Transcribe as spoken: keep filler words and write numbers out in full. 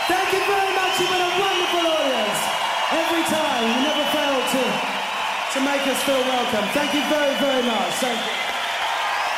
Thank you very much. You've been a wonderful audience. Every time, you never fail to, to make us feel welcome. Thank you very, very much. Thank you.